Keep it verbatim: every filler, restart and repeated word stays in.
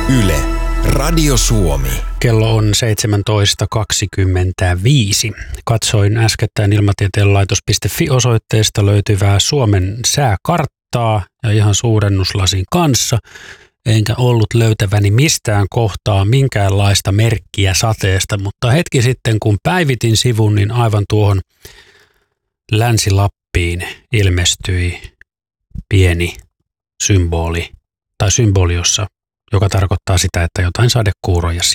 Yle, Radio Suomi. Kello on seitsemäntoista kaksikymmentäviisi. Katsoin äskettäin ilmatieteen-laitos piste fi-osoitteesta löytyvää Suomen sääkarttaa ja ihan suurennuslasin kanssa. Enkä ollut löytäväni mistään kohtaa minkäänlaista merkkiä sateesta, mutta hetki sitten kun päivitin sivun, niin aivan tuohon Länsi-Lappiin ilmestyi pieni symboli tai symboli, jossa, joka tarkoittaa sitä, että jotain sadekuuroja